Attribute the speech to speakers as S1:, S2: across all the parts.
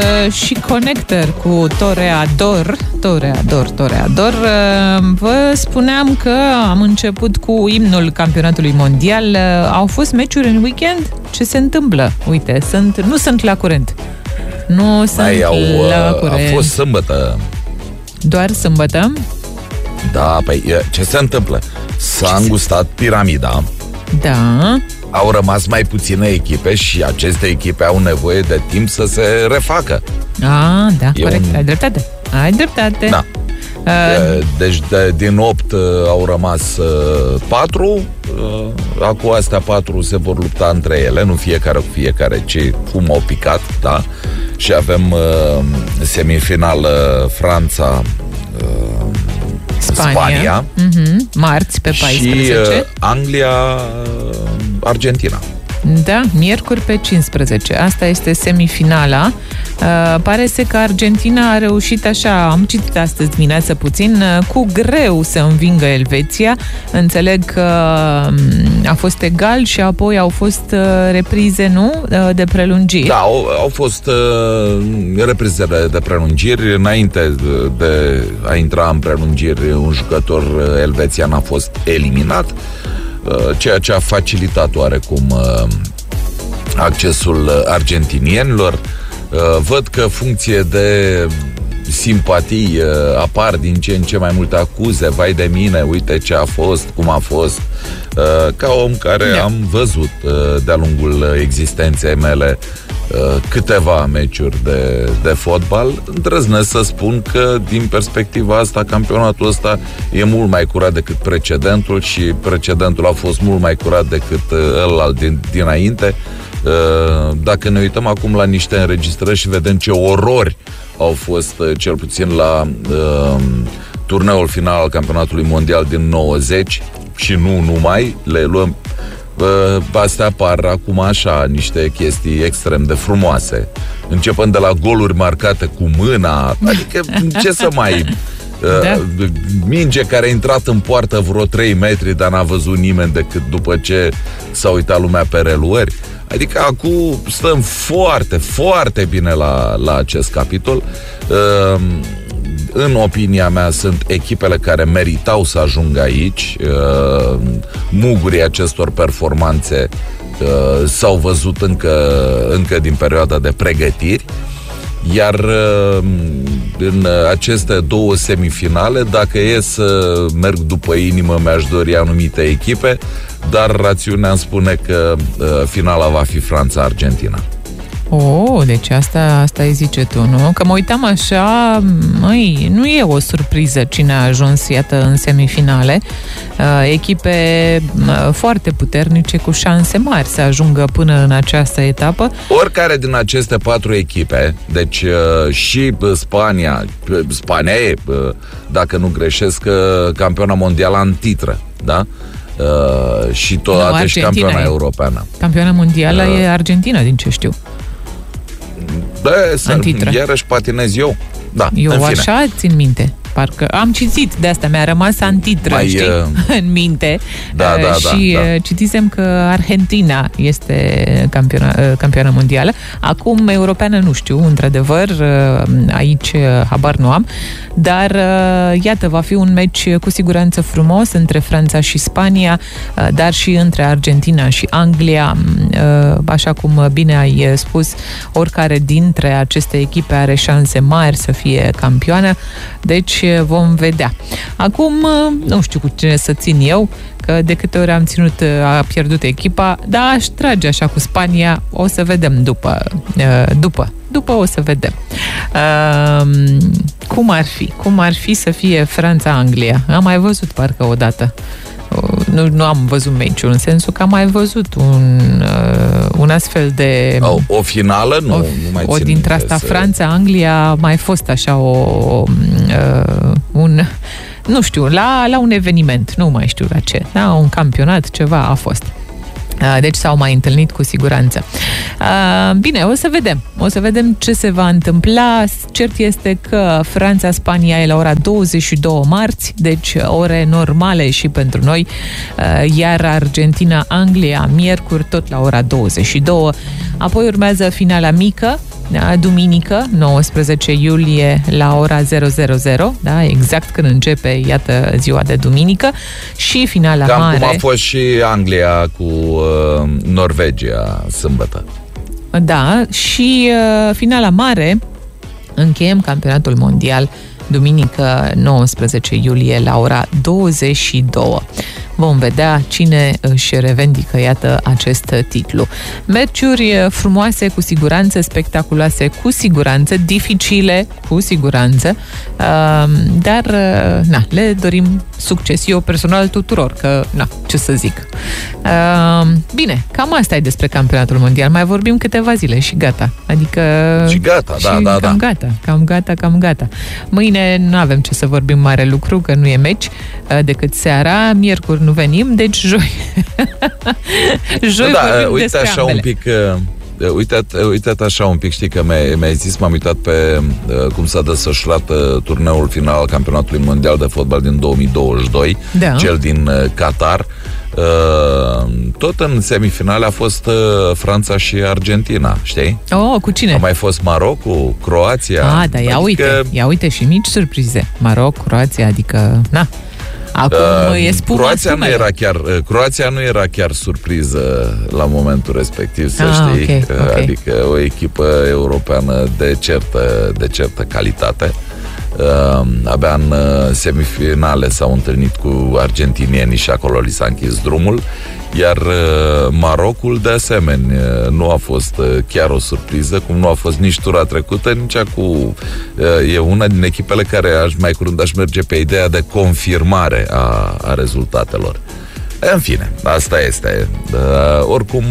S1: și Connector cu Toreador. Vă spuneam că am început cu imnul campionatului mondial. Au fost meciuri în weekend? Ce se întâmplă? Uite, nu sunt la curent. Nu sunt la curent.
S2: A fost sâmbătă.
S1: Doar sâmbătă?
S2: Da, păi ce se întâmplă? S-a îngustat piramida.
S1: Da.
S2: Au rămas mai puține echipe și aceste echipe au nevoie de timp să se refacă.
S1: Da, corect. Ai dreptate.
S2: Da. Deci din 8 au rămas 4. Acum astea 4 se vor lupta între ele, nu fiecare cu fiecare, ci cum au picat, da? Și avem semifinală Franța, Spania.
S1: Marți pe 14.
S2: Și Anglia, Argentina.
S1: Da, miercuri pe 15. Asta este semifinala. Pare că Argentina a reușit așa, am citit astăzi dimineață puțin, cu greu să învingă Elveția. Înțeleg că a fost egal și apoi au fost reprize, nu? De prelungiri.
S2: Da, au fost reprizele de prelungiri. Înainte de a intra în prelungiri, un jucător elvețian a fost eliminat, ceea ce a facilitat oarecum accesul argentinienilor. Văd că funcție de simpatii apar din ce în ce mai multe acuze. Vai de mine, uite ce a fost, cum a fost. Ca om care am văzut de-a lungul existenței mele câteva meciuri de fotbal, îndrăznesc să spun că din perspectiva asta campionatul ăsta e mult mai curat decât precedentul și precedentul a fost mult mai curat decât ălalt dinainte. Dacă ne uităm acum la niște înregistrări și vedem ce orori au fost, cel puțin la turneul final al campionatului mondial din 90 și nu numai, le luăm, astea apar acum așa niște chestii extrem de frumoase, începând de la goluri marcate cu mâna, adică ce să mai... minge care a intrat în poartă vreo 3 metri, dar n-a văzut nimeni decât după ce s-a uitat lumea pe reluări. Adică acum stăm foarte, foarte bine la acest capitol. În opinia mea sunt echipele care meritau să ajungă aici. Mugurii acestor performanțe s-au văzut încă din perioada de pregătiri. Iar în aceste două semifinale, dacă e să merg după inimă, mi-aș dori anumite echipe, dar rațiunea îmi spune că finala va fi Franța-Argentina.
S1: Deci asta îi zice tu, nu? Că mă uitam așa, nu e o surpriză cine a ajuns, iată, în semifinale. Echipe foarte puternice, cu șanse mari să ajungă până în această etapă.
S2: Oricare din aceste 4 echipe, deci și Spania e, dacă nu greșesc, campioana mondială în titră, da? Și toate și campioana europeană.
S1: Campioana mondială e Argentina, din ce știu.
S2: Iarăși patinez eu. Da,
S1: eu așa țin minte. Parcă am citit, de asta mi-a rămas antitră, în minte. Și citisem că Argentina este campioană mondială. Acum, europeană, nu știu, într-adevăr, aici habar nu am. Dar, iată, va fi un meci cu siguranță frumos între Franța și Spania, dar și între Argentina și Anglia. Așa cum bine ai spus, oricare dintre aceste echipe are șanse mari să fie campioană. Deci vom vedea. Acum, nu știu cu cine să țin eu, că de câte ori am ținut, a pierdut echipa, dar aș trage așa cu Spania, o să vedem după o să vedem. Cum ar fi să fie Franța-Anglia? Am mai văzut parcă odată. Nu am văzut meciul, în sensul că am mai văzut un astfel de...
S2: O finală? Nu mai țin.
S1: Dintre asta, Franța-Anglia, a mai fost așa nu știu, la un eveniment, nu mai știu la ce, da? Un campionat, ceva a fost. Deci s-au mai întâlnit cu siguranță. Bine, o să vedem ce se va întâmpla. Cert este că Franța-Spania e la ora 22 marți, deci ore normale și pentru noi, iar Argentina-Anglia miercuri tot la ora 22. Apoi urmează finala mică da, duminică, 19 iulie, la ora 000, da, exact când începe, iată, ziua de duminică, și finala mare.
S2: Cam cum a fost și Anglia cu Norvegia sâmbătă.
S1: Da, și finala mare, încheiem campionatul mondial duminică 19 iulie la ora 22. Vom vedea cine își revendică, iată, acest titlu. Meciuri frumoase, cu siguranță, spectaculoase, cu siguranță, dificile, cu siguranță, dar, na, le dorim succes. Eu personal tuturor, că, na, ce să zic. Bine, cam asta e despre campionatul mondial. Mai vorbim câteva zile și gata. Adică...
S2: Și gata,
S1: și
S2: cam
S1: gata. Mâine nu avem ce să vorbim mare lucru, că nu e meci, decât seara. Miercuri nu venim, deci joi. Joi vorbim
S2: uite
S1: despre
S2: așa
S1: ambele.
S2: un pic... Uite așa un pic, știi că mi-ai zis, m-am uitat pe cum s-a desfășurat turneul final al campionatului mondial de fotbal din 2022,
S1: da.
S2: Cel din Qatar. Tot în semifinale a fost Franța și Argentina, știi?
S1: Cu cine?
S2: A mai fost Marocul, Croația.
S1: Da, ia uite și mici surprize. Maroc, Croația, adică, na. Acum e spuma.
S2: Croația nu era chiar surpriză la momentul respectiv, să știi.
S1: Okay.
S2: Adică o echipă europeană de certă calitate. Abia în semifinale s-au întâlnit cu argentinienii și acolo li s-a închis drumul. Iar Marocul, de asemenea, nu a fost chiar o surpriză, cum nu a fost nici tura trecută, nici acum. E una din echipele care mai curând aș merge pe ideea de confirmare a rezultatelor. În fine, asta este. Oricum,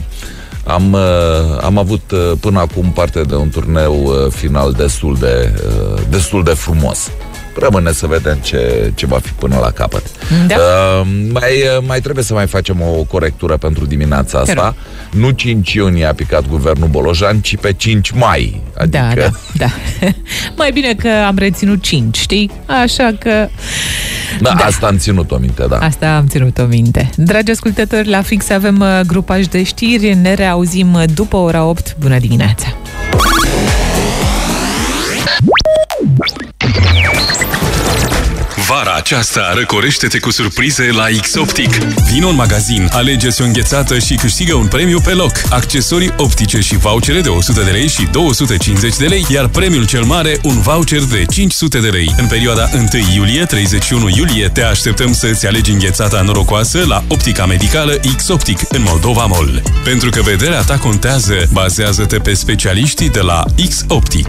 S2: am avut până acum parte de un turneu final destul de frumos. Rămâne să vedem ce va fi până la capăt.
S1: Da.
S2: Mai trebuie să mai facem o corectură pentru dimineața asta. Nu 5 iunie a picat guvernul Bolojan, ci pe 5 mai. Adică...
S1: Da. Mai bine că am reținut 5, știi? Așa că...
S2: Da, asta am ținut-o minte, da.
S1: Asta am ținut-o minte. Dragi ascultători, la fix avem grupaj de știri. Ne reauzim după ora 8. Bună dimineața!
S3: Vara aceasta răcorește-te cu surprize la X-Optic. Vino în magazin, alege-ți o înghețată și câștigă un premiu pe loc. Accesorii optice și vouchere de 100 de lei și 250 de lei, iar premiul cel mare, un voucher de 500 de lei. În perioada 1 iulie-31 iulie te așteptăm să-ți alegi înghețata norocoasă la Optica Medicală X-Optic în Moldova Mall. Pentru că vederea ta contează, bazează-te pe specialiștii de la X-Optic.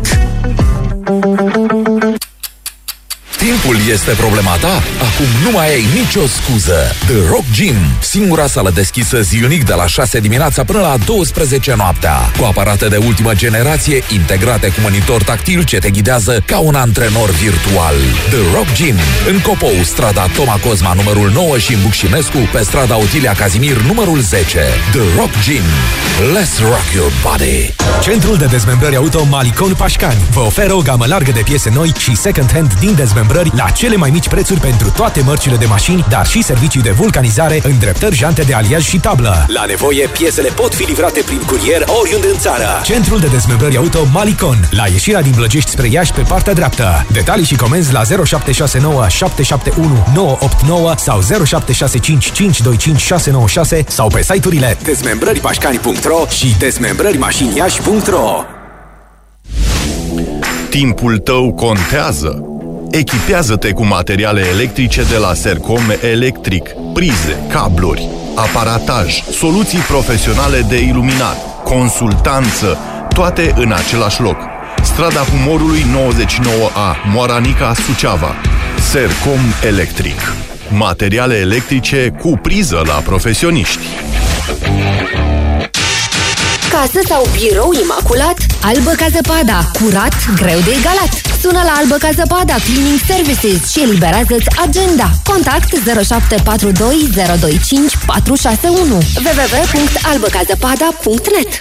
S4: Timpul este problema ta? Acum nu mai ai nicio scuză. The Rock Gym, singura sală deschisă zilnic de la 6 dimineața până la 12 noaptea. Cu aparate de ultimă generație, integrate cu monitor tactil ce te ghidează ca un antrenor virtual. The Rock Gym, în Copou, strada Toma Cosma numărul 9 și în Bucșinescu, pe strada Otilia Cazimir numărul 10. The Rock Gym. Let's rock your body.
S5: Centrul de dezmembrări auto Malicon Pașcani vă oferă o gamă largă de piese noi și second-hand din dezmembrări la cele mai mici prețuri pentru toate mărcile de mașini, dar și servicii de vulcanizare, îndreptări, jante de aliaj și tablă. La nevoie, piesele pot fi livrate prin curier oriunde în țară. Centrul de dezmembrări auto Malicon, la ieșirea din Blăgești spre Iași pe partea dreaptă. Detalii și comenzi la 0769 771 989 sau 0765 525 696 sau pe site-urile dezmembrăripașcani.ro și dezmembrărimașiniași.ro.
S3: Timpul tău contează. Echipează-te cu materiale electrice de la Sercom Electric, prize, cabluri, aparataj, soluții profesionale de iluminat, consultanță, toate în același loc. Strada Humorului 99A, Moaranica, Suceava. Sercom Electric. Materiale electrice cu priză la profesioniști.
S6: Casă sau birou imaculat? Albă ca zăpada. Curat, greu de egalat. Sună la Albă ca zăpada Cleaning Services și eliberează-ți agenda. Contact 0742 025 461 www.albăcazăpada.net.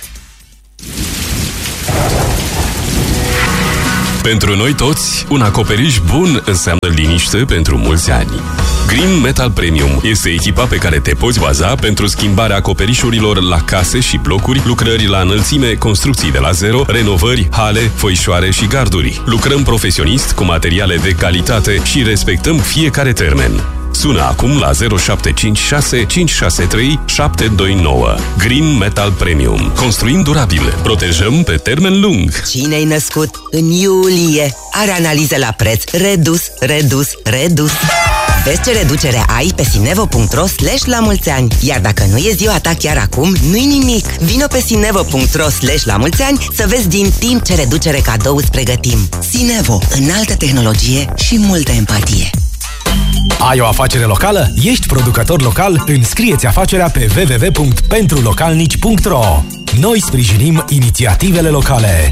S3: Pentru noi toți, un acoperiș bun înseamnă liniște pentru mulți ani. Green Metal Premium este echipa pe care te poți baza pentru schimbarea acoperișurilor la case și blocuri, lucrări la înălțime, construcții de la zero, renovări, hale, foișoare și garduri. Lucrăm profesionist cu materiale de calitate și respectăm fiecare termen. Sună acum la 0756 563 729. Green Metal Premium. Construim durabil. Protejăm pe termen lung.
S7: Cine-ai născut în iulie are analiză la preț redus. Vezi ce reducere ai pe sinevo.ro/lamulțeani. Iar dacă nu e ziua ta chiar acum, nu-i nimic. Vino pe sinevo.ro/lamulțeani să vezi din timp ce reducere cadou îți pregătim. Sinevo. Înaltă tehnologie și multă empatie.
S5: Ai o afacere locală? Ești producător local? Înscrie-ți afacerea pe www.pentrulocalnici.ro. Noi sprijinim inițiativele locale.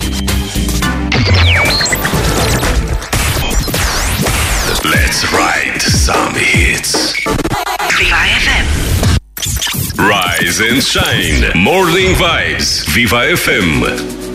S3: Let's write some hits.
S8: Viva FM.
S3: Rise and shine. Morning Vibes. Viva FM.